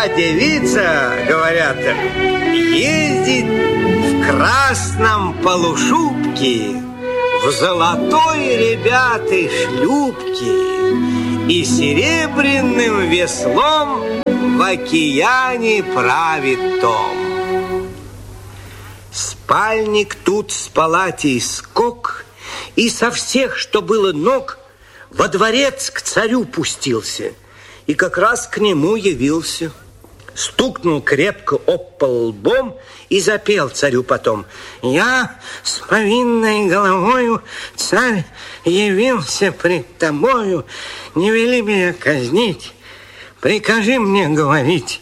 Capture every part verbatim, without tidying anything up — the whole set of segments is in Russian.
девица, говорят, ездит в красном полушубке, в золотой, ребята, шлюпке и серебряным веслом в океане правит Том. Спальник тут с палатей скок, и со всех, что было ног, во дворец к царю пустился, и как раз к нему явился. Стукнул крепко об пол лбом и запел царю потом: «Я с повинной головою, царь, явился пред тобою. Не вели меня казнить, прикажи мне говорить».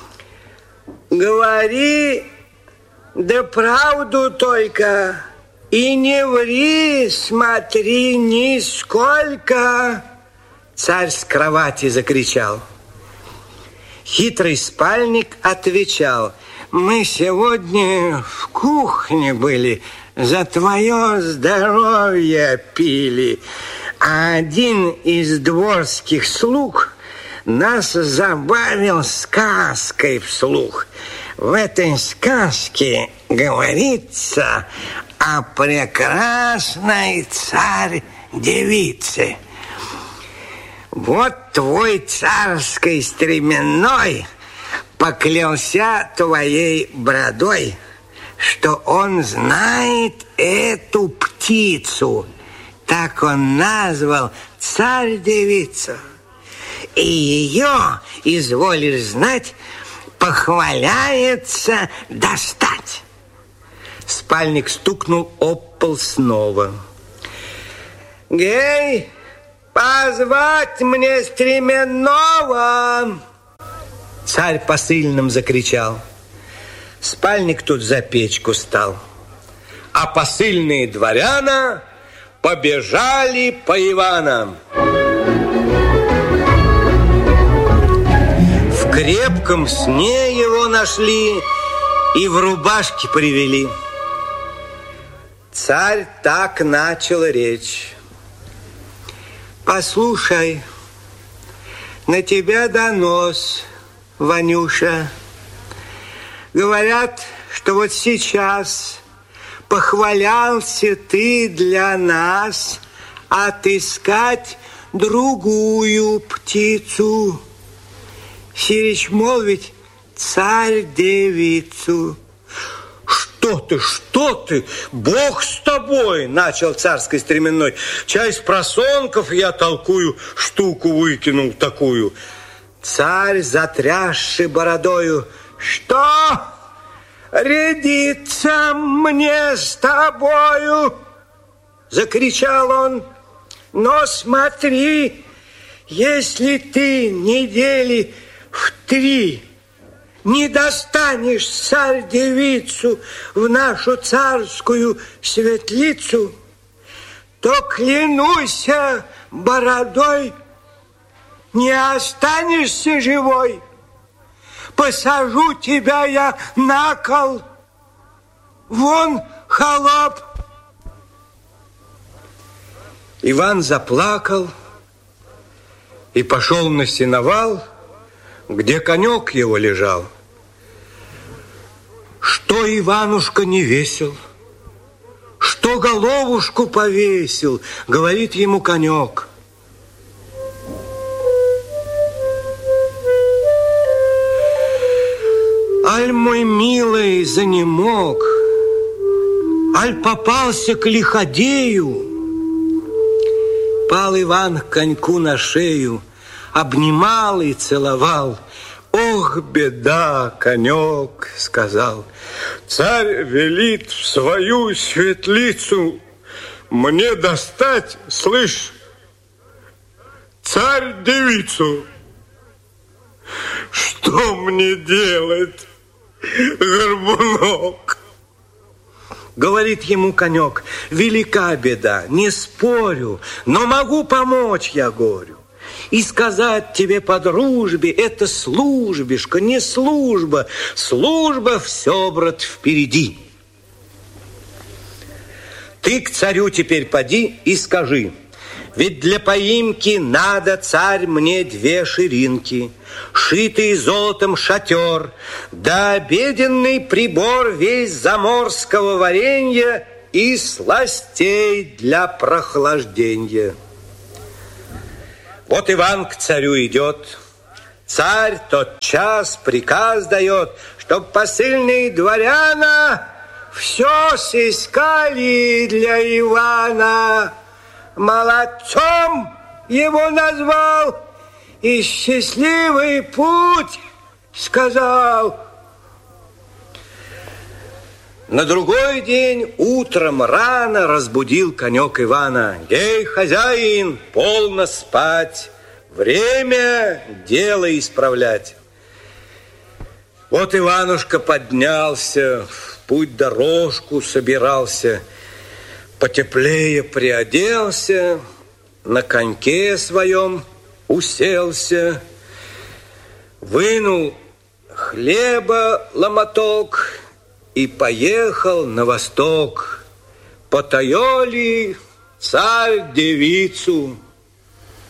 «Говори, да правду только, и не ври, смотри, нисколько!» Царь с кровати закричал. Хитрый спальник отвечал: «Мы сегодня в кухне были, за твое здоровье пили, а один из дворских слуг нас забавил сказкой вслух. В этой сказке говорится о прекрасной царь-девице. Вот твой царской стременной поклялся твоей бородой, что он знает эту птицу. Так он назвал царь-девицу. И ее, изволишь знать, похваляется достать». Спальник стукнул об пол снова. «Гей, позвать мне стременного!» Царь посыльным закричал. Спальник тут за печку стал, а посыльные дворяна побежали по Иванам. В крепком сне его нашли и в рубашке привели. Царь так начал речь: «Послушай, на тебя донос, Ванюша. Говорят, что вот сейчас похвалялся ты для нас отыскать другую птицу, сирич молвить царь-девицу». «Что ты, что ты? Бог с тобой!» — начал царской стременной. «Чай с просонков я толкую, штуку выкинул такую». Царь, затрясший бородою: «Что? Рядиться мне с тобою?» — закричал он. «Но смотри, если ты недели в три не достанешь царь-девицу в нашу царскую светлицу, то, клянусь бородой, не останешься живой. Посажу тебя я на кол. Вон, холоп!» Иван заплакал и пошел на сеновал, где конек его лежал. Что Иванушка не весел, что головушку повесил, говорит ему конек. Аль мой милый занемог, аль попался к лиходею. Пал Иван к коньку на шею, обнимал и целовал. «Ох, беда, конек!» — сказал. «Царь велит в свою светлицу мне достать, слышь, царь-девицу. Что мне делать, горбунок?» Говорит ему конек: «Велика беда, не спорю, но могу помочь я горю. И сказать тебе по дружбе, это службишка, не служба. Служба все, брат, впереди. Ты к царю теперь поди и скажи: Ведь для поимки надо, царь, мне две ширинки, шитый золотом шатер, да обеденный прибор весь заморского варенья и сластей для прохлаждения. Вот Иван к царю идет. Царь тотчас приказ дает, чтоб посыльные дворяна все сыскали для Ивана. Молодцом его назвал и счастливый путь сказал. На другой день утром рано разбудил конек Ивана. Ей, хозяин, полно спать, время дело исправлять. Вот Иванушка поднялся, в путь дорожку собирался, потеплее приоделся, на коньке своем уселся, вынул хлеба ломоток и поехал на восток. Потаёли царь девицу